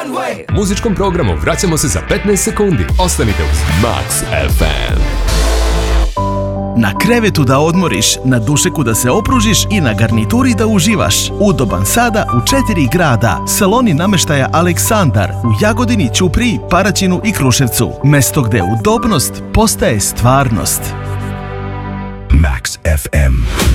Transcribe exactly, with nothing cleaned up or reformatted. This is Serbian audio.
Muzičkom programu vraćamo se za petnaest sekundi. Ostanite uz Max F M. Na krevetu da odmoriš, na dušeku da se opružiš i na garnituri da uživaš. Udoban sada u četiri grada. Saloni nameštaja Aleksandar u Jagodini, Ćupriji, Paraćinu i Kruševcu. Mesto gde udobnost postaje stvarnost. Max F M.